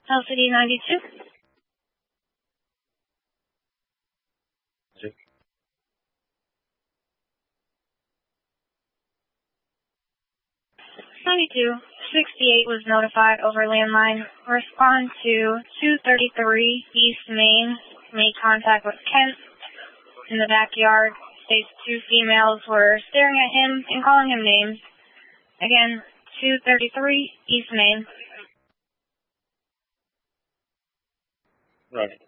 LCD 92. Sí. 9268 was notified over landline. Respond to 233 East Main. Made contact with Kent in the backyard. States two females were staring at him and calling him names. Again, 233 East Main. Right.